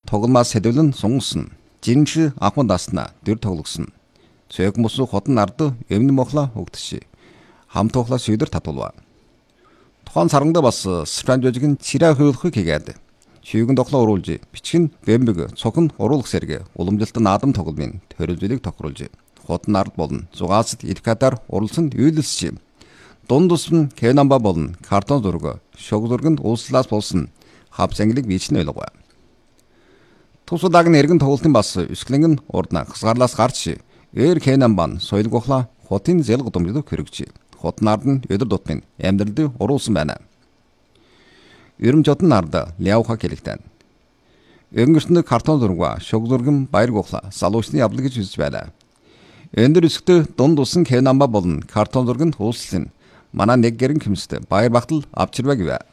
тоглоомоос сэдвлэн сунгасан. Жинши ахмад даснаа дөр тоглосон. Цэг мусу хотон ард эмнэ мохла өгдөши. Хамт тухла шийдэр татуулва. Тухайн сарангда бас стратежийн цираа хөвлөхийг хийгээд шүйгэн тоглоо оруулж бичгэн бэмбэг цогн уруулах сэргэ уламжлалт наадам тогломын төрөлжлийг тохируулж хотон ард болон зугаасд иркатар уралсан үйлсч. Дунд тусам Кенамба болон картон зураг шог зурганд ууслаас болсон хавц ангилыг бичнэ байлгаа. Тусуудаг нэргэн тоглолтын бас өсклэн урдна хасгаарлаас гарч Кенамбан соёл гохла хотын зэл гудамжлыг хөрөгч. Хотын ард нь өдөр тутмын амьдралд оруулсан байна. Ерөм жотон ард ляуха хэлэгтэн. Өнгөрсөн картон зураг шог зурган баяр гохла салуучны явлаг гэж үзэж байна. Эндэр өсгтө дунд усан Кенамба болон картон зурганд ууслын манай нэг гэрэн хэмстэй баяр багтал авчирваа гэвэ.